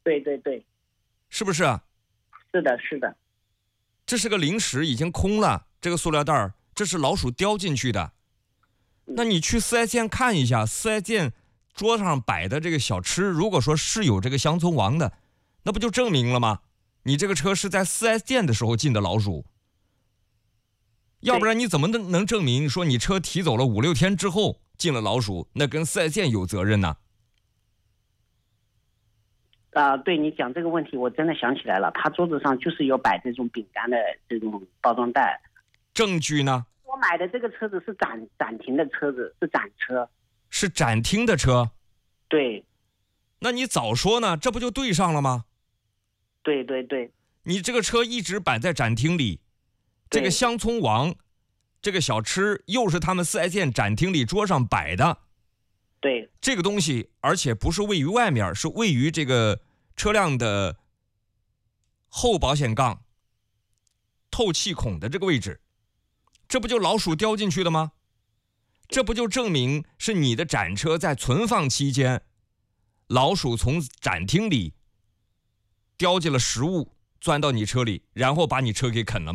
对对对， 是不是啊？ 是的，是的。 这是个零食，已经空了，这个塑料袋儿，这是老鼠叼进去的。那你去4S店看一下，4S店桌上摆的这个小吃，如果说是有这个香葱王的，那不就证明了吗？你这个车是在4S店的时候进的老鼠，要不然你怎么能证明说你车提走了5、6天之后进了老鼠？那跟4S店有责任呢？ 对你讲这个问题，我真的想起来了，他桌子上就是有摆这种饼干的这种包装袋。 证据呢？ 我买的这个车子是展厅的车子，是展车， 是展厅的车。 对。 那你早说呢，这不就对上了吗？ 对对对。 你这个车一直摆在展厅里，这个香葱王，这个小吃又是他们4S店展厅里桌上摆的。 对。 这个东西，而且不是位于外面，是位于这个车辆的后保险杠透气孔的这个位置，这不就老鼠叼进去的吗？这不就证明是你的展车在存放期间，老鼠从展厅里叼进了食物，钻到你车里，然后把你车给啃了吗？